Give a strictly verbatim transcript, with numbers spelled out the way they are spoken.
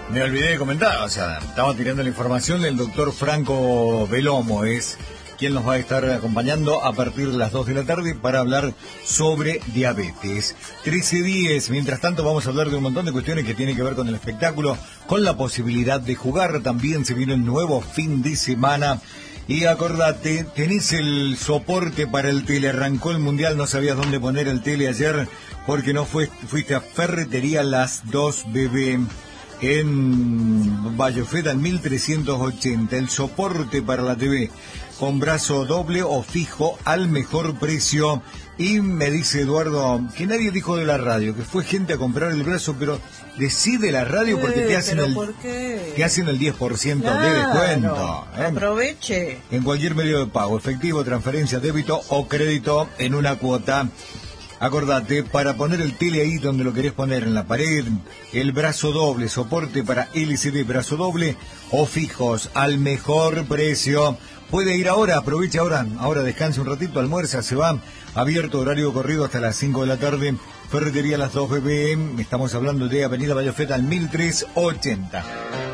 Me olvidé de comentar, o sea, estamos tirando la información del doctor Franco Belomo, es quien nos va a estar acompañando a partir de las dos de la tarde para hablar sobre diabetes. trece diez, mientras tanto vamos a hablar de un montón de cuestiones que tienen que ver con el espectáculo, con la posibilidad de jugar, también se viene el nuevo fin de semana. Y acordate, tenés el soporte para el tele, arrancó el mundial, no sabías dónde poner el tele ayer porque no fue, fuiste a Ferretería Las Dos Bebé en Vallofeta en mil trescientos ochenta, el soporte para la T V con brazo doble o fijo al mejor precio. Y me dice Eduardo que nadie dijo de la radio, que fue gente a comprar el brazo, pero decide la radio porque te hacen el, ¿por qué? te hacen el diez por ciento Claro, de descuento. ¿eh? Aproveche. En cualquier medio de pago, efectivo, transferencia, débito o crédito en una cuota. Acordate, para poner el tele ahí donde lo querés poner, en la pared, el brazo doble, soporte para L C D, brazo doble o fijos al mejor precio. Puede ir ahora, aprovecha ahora, ahora descanse un ratito, almuerza, se va, abierto horario corrido hasta las cinco de la tarde, Ferretería Las Dos Bebé, estamos hablando de Avenida Vallofeta al mil trescientos ochenta.